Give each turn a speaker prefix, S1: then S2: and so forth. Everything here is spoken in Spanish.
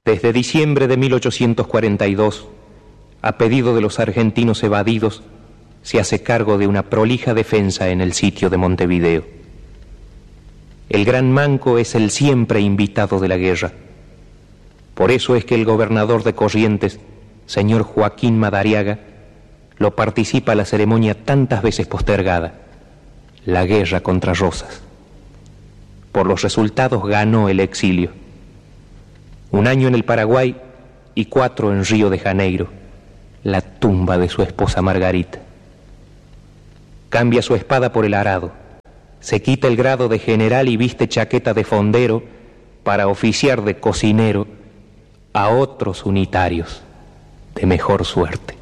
S1: Desde diciembre de 1842, a pedido de los argentinos evadidos, se hace cargo de una prolija defensa en el sitio de Montevideo. El Gran Manco es el siempre invitado de la guerra. Por eso es que el gobernador de Corrientes, señor Joaquín Madariaga, lo participa a la ceremonia tantas veces postergada, la guerra contra Rosas. Por los resultados ganó el exilio. 1 año en el Paraguay y 4 en Río de Janeiro, la tumba de su esposa Margarita. Cambia su espada por el arado, se quita el grado de general y viste chaqueta de fondero para oficiar de cocinero a otros unitarios de mejor suerte.